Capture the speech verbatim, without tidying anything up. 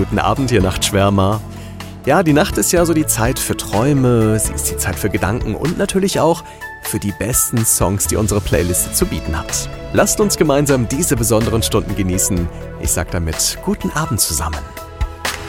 guten Abend hier, Nachtschwärmer. Ja, die Nacht ist ja so die Zeit für Träume, sie ist die Zeit für Gedanken und natürlich auch für die besten Songs, die unsere Playliste zu bieten hat. Lasst uns gemeinsam diese besonderen Stunden genießen. Ich sag damit guten Abend zusammen.